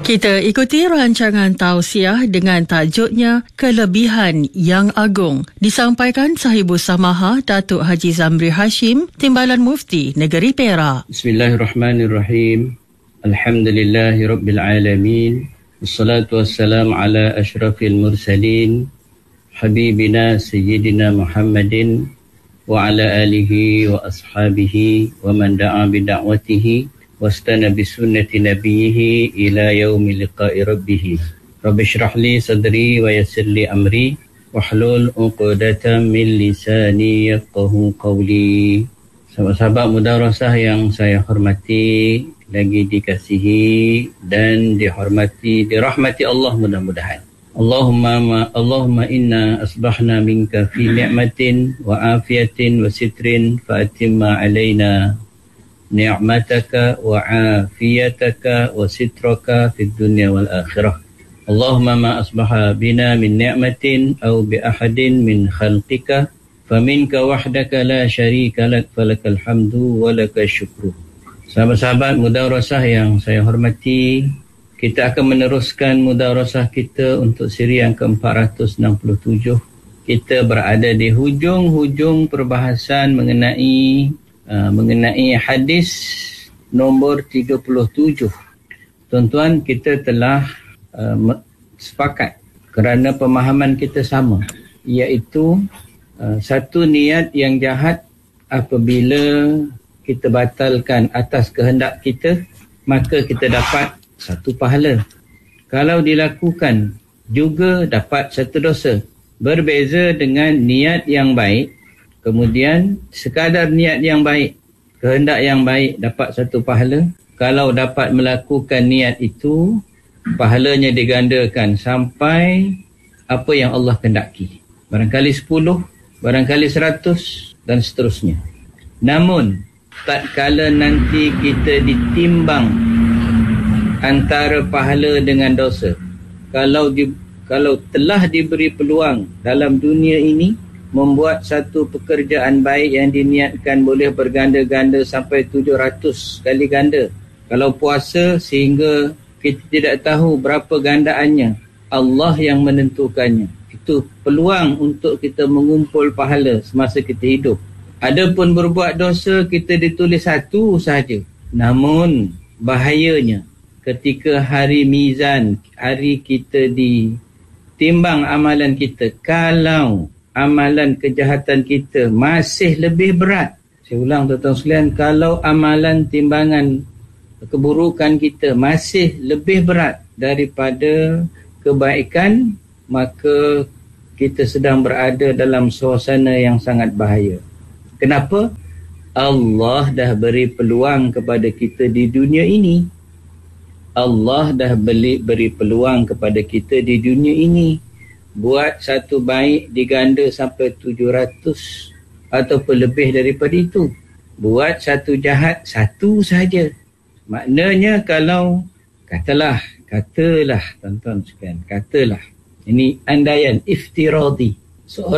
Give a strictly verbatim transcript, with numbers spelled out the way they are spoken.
Kita ikuti rancangan tausiah dengan tajuknya Kelebihan yang Agung. Disampaikan Sahibus Samaha Datuk Haji Zamri Hashim, Timbalan Mufti Negeri Perak. Bismillahirrahmanirrahim. Alhamdulillahirabbil alamin. Wassalatu wassalamu ala asyrafil mursalin habibina sayyidina Muhammadin wa ala alihi wa ashabihi wa man da'a bi da'watihi wastana bi sunnati nabiyhi ila yaumi liqa'i rabbih. Rabbi shrah li sadri wa yassir li amri wahlul 'uqdatam min lisani yafqahu qawli. Sahabat-sahabat mudarasah yang saya hormati, lagi dikasihi dan dihormati, dirahmati Allah mudah-mudahan. Allahumma Allahumma inna asbahna minka fi ni'matin wa afiyatin wa sitrin fa atimma alaina ni'mataka wa afiyataka wa sitraka fid dunya wal akhirah. Allahumma ma asbaha bina min ni'matin aw bi ahadin min khalqika faminka wahdaka la syarika lak falakal hamdu wa lakal syukru. Sahabat-sahabat mudarasah yang saya hormati, kita akan meneruskan mudarasah kita untuk siri yang ke empat ratus enam puluh tujuh. Kita berada di hujung-hujung perbahasan mengenai uh, mengenai hadis nombor tiga puluh tujuh. Tuan-tuan, kita telah uh, sepakat kerana pemahaman kita sama, iaitu uh, satu niat yang jahat apabila kita batalkan atas kehendak kita, maka kita dapat satu pahala. Kalau dilakukan juga dapat satu dosa. Berbeza dengan niat yang baik, kemudian sekadar niat yang baik, kehendak yang baik dapat satu pahala. Kalau dapat melakukan niat itu, pahalanya digandakan sampai apa yang Allah kehendaki. Barangkali sepuluh, barangkali seratus dan seterusnya. Namun tatkala nanti kita ditimbang antara pahala dengan dosa, kalau di, kalau telah diberi peluang dalam dunia ini membuat satu pekerjaan baik yang diniatkan boleh berganda-ganda sampai tujuh ratus kali ganda. Kalau puasa sehingga kita tidak tahu berapa gandaannya, Allah yang menentukannya. Itu peluang untuk kita mengumpul pahala semasa kita hidup. Adapun berbuat dosa, kita ditulis satu sahaja. Namun bahayanya ketika hari mizan, hari kita ditimbang amalan kita, kalau amalan kejahatan kita masih lebih berat. Saya ulang tuan-tuan sekalian, kalau amalan timbangan keburukan kita masih lebih berat daripada kebaikan, maka kita sedang berada dalam suasana yang sangat bahaya. Kenapa? Allah dah beri peluang kepada kita di dunia ini. Allah dah beri, beri peluang kepada kita di dunia ini. Buat satu baik diganda sampai tujuh ratus ataupun lebih daripada itu. Buat satu jahat, satu saja. Maknanya kalau, katalah, katalah tuan-tuan sekalian, katalah. Ini andaian iftiradi. Seorang